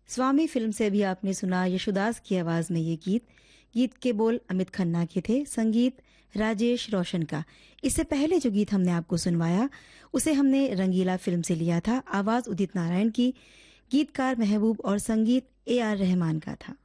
स्वामी film से भी आपने सुना यशोदास की आवाज में ये गीत। गीत के बोल अमित खन्ना के थे, संगीत राजेश रोशन का। इससे पहले जो गीत हमने आपको सुनवाया उसे हमने रंगीला फिल्म से लिया था। आवाज उदित नारायण की, गीतकार महबूब और संगीत ए आर रहमान का था।